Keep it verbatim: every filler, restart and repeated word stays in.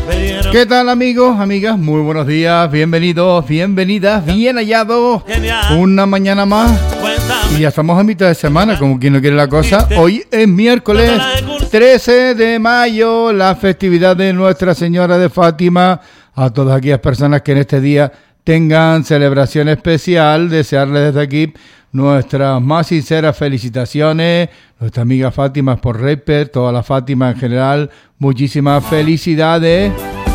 ¿Qué tal, amigos, amigas? Muy buenos días, bienvenidos, bienvenidas, bien hallados. Una mañana más y ya estamos a mitad de semana, como quien no quiere la cosa. Hoy es miércoles trece de mayo, la festividad de Nuestra Señora de Fátima. A todas aquellas personas que en este día tengan celebración especial, desearles desde aquí nuestras más sinceras felicitaciones. Nuestra amiga Fátima por Reiper, toda la Fátima en general, muchísimas felicidades.